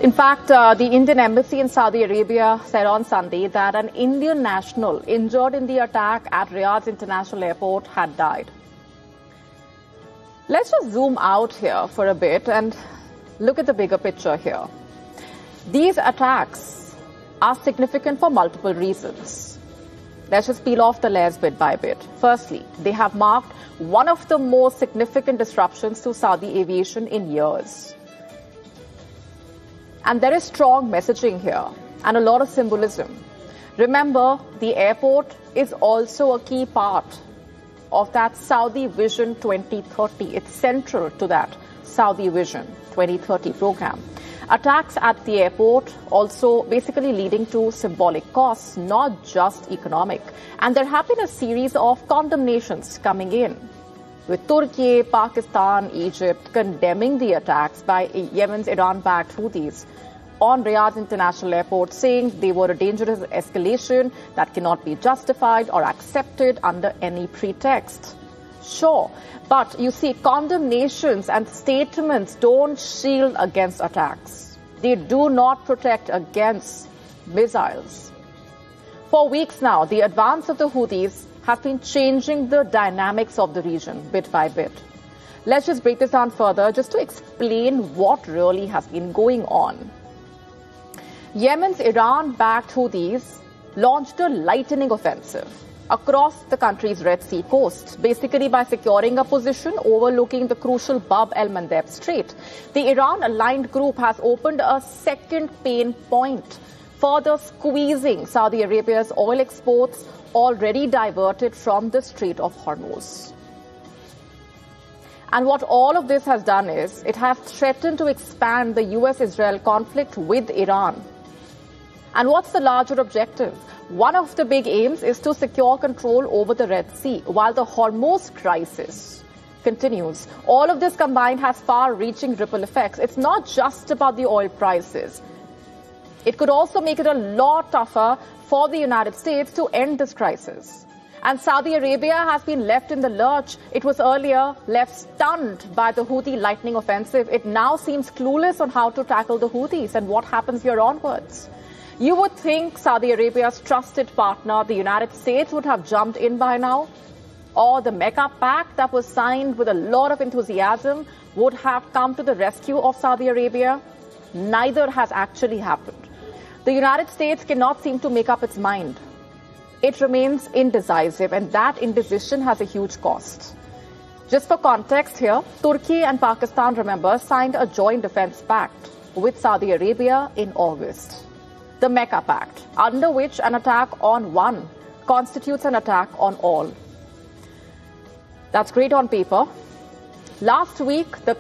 In fact, the Indian embassy in Saudi Arabia said on Sunday that an Indian national injured in the attack at Riyadh International Airport had died. Let's just zoom out here for a bit and look at the bigger picture here. These attacks are significant for multiple reasons. Let's just peel off the layers bit by bit. Firstly, they have marked one of the most significant disruptions to Saudi aviation in years. And there is strong messaging here and a lot of symbolism. Remember, the airport is also a key part of that Saudi Vision 2030. It's central to that Saudi Vision 2030 program. Attacks at the airport also basically leading to symbolic costs, not just economic. And there have been a series of condemnations coming in, with Turkey, Pakistan, Egypt condemning the attacks by Yemen's Iran-backed Houthis on Riyadh International Airport, saying they were a dangerous escalation that cannot be justified or accepted under any pretext. Sure, but you see, condemnations and statements don't shield against attacks. They do not protect against missiles. For weeks now, the advance of the Houthis have been changing the dynamics of the region bit by bit. Let's just break this down further just to explain what really has been going on. Yemen's Iran-backed Houthis launched a lightning offensive across the country's Red Sea coast, basically by securing a position overlooking the crucial Bab el-Mandeb Strait. The Iran-aligned group has opened a second pain point, further squeezing Saudi Arabia's oil exports already diverted from the Strait of Hormuz. And what all of this has done is it has threatened to expand the US-Israel conflict with Iran. And what's the larger objective? One of the big aims is to secure control over the Red Sea, while the Hormuz crisis continues. All of this combined has far-reaching ripple effects. It's not just about the oil prices. It could also make it a lot tougher for the United States to end this crisis. And Saudi Arabia has been left in the lurch. It was earlier left stunned by the Houthi lightning offensive. It now seems clueless on how to tackle the Houthis and what happens here onwards. You would think Saudi Arabia's trusted partner, the United States, would have jumped in by now, or the Mecca Pact that was signed with a lot of enthusiasm would have come to the rescue of Saudi Arabia. Neither has actually happened. The United States cannot seem to make up its mind. It remains indecisive, and that indecision has a huge cost. Just for context here, Turkey and Pakistan, remember, signed a joint defense pact with Saudi Arabia in August. The Mecca Pact, under which an attack on one constitutes an attack on all. That's great on paper. Last week, the